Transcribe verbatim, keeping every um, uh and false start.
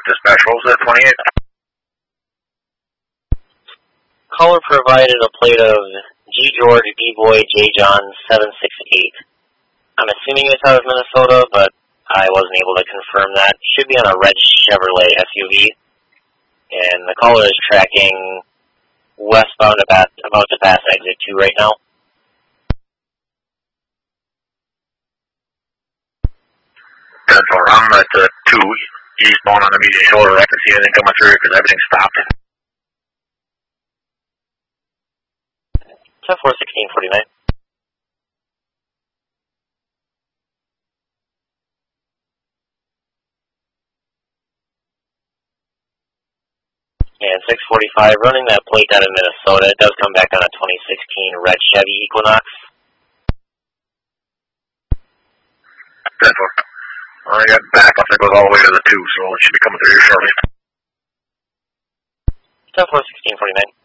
dispatch. What was that, twenty-eight? Caller provided a plate of G. George, D. Boy, J. John, seven six eight. I'm assuming it's out of Minnesota, but I wasn't able to confirm that. Should be on a red Chevrolet S U V. And the caller is tracking westbound about, about to pass exit two right now. ten four, I'm at uh, two eastbound on the median shoulder. I can see anything coming through because everything stopped. ten four, sixteen forty-nine. And six forty-five, running that plate out of Minnesota. It does come back on a twenty sixteen red Chevy Equinox. ten four. I got back off. It goes all the way to the two, so it should be coming through here shortly. ten four, sixteen forty-nine.